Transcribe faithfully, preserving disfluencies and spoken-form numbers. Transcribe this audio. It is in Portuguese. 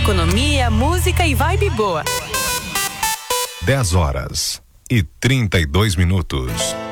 economia, música e vibe boa. dez horas e trinta e dois minutos.